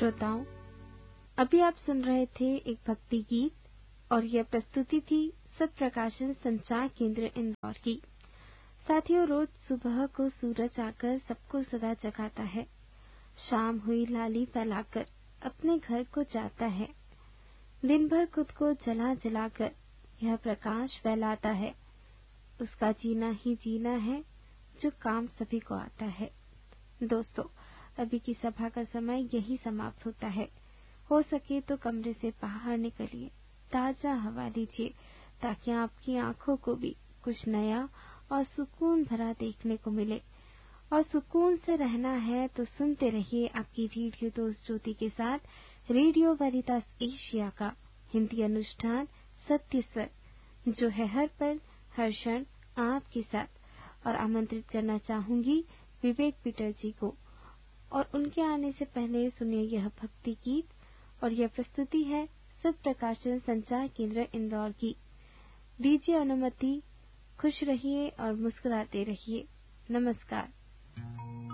श्रोताओं, अभी आप सुन रहे थे एक भक्ति गीत और यह प्रस्तुति थी सत्प्रकाशन संचार केंद्र इंदौर की। साथियों, रोज सुबह को सूरज आकर सबको सदा जगाता है। शाम हुई लाली फैलाकर अपने घर को जाता है। दिन भर खुद को जला जलाकर यह प्रकाश फैलाता है। उसका जीना ही जीना है जो काम सभी को आता है। दोस्तों, अभी की सभा का समय यही समाप्त होता है। हो सके तो कमरे से बाहर निकलिए, ताजा हवा लीजिए, ताकि आपकी आंखों को भी कुछ नया और सुकून भरा देखने को मिले। और सुकून से रहना है तो सुनते रहिए आपकी रेडियो दोस्त ज्योति के साथ रेडियो वेरितास एशिया का हिंदी अनुष्ठान सत्य स्वर, जो है हर पल हर क्षण आपके साथ। और आमंत्रित करना चाहूंगी विवेक पीटर जी को। और उनके आने से पहले सुनिए यह भक्ति गीत और यह प्रस्तुति है सत्प्रकाशन संचार केंद्र इंदौर की। दीजिए अनुमति, खुश रहिए और मुस्कुराते रहिए। नमस्कार।